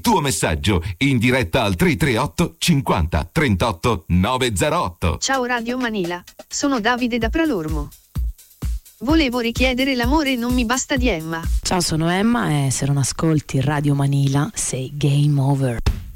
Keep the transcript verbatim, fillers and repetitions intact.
tuo messaggio in diretta al tre tre otto cinquanta trentotto novecentotto. Ciao Radio Manila, sono Davide da Pralormo. Volevo richiedere l'amore non mi basta di Emma. Ciao, sono Emma e se non ascolti Radio Manila sei game over.